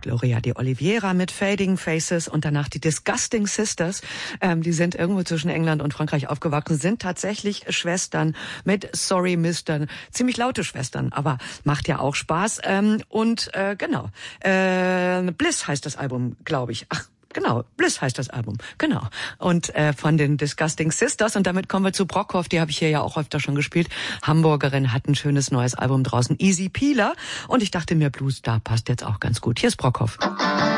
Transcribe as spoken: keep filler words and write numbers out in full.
Gloria de Oliveira mit Fading Faces und danach die Disgusting Sisters. Ähm, die sind irgendwo zwischen England und Frankreich aufgewachsen, sind tatsächlich Schwestern mit Sorry Mister. Ziemlich laute Schwestern, aber macht ja auch Spaß. Ähm, und äh, genau, äh, Bliss heißt das Album, glaube ich. Ach, genau, Bliss heißt das Album, genau. Und äh, von den Disgusting Sisters. Und damit kommen wir zu Brockhoff, die habe ich hier ja auch öfter schon gespielt. Hamburgerin, hat ein schönes neues Album draußen, Easy Peeler. Und ich dachte mir, Blues, da passt jetzt auch ganz gut. Hier ist Brockhoff.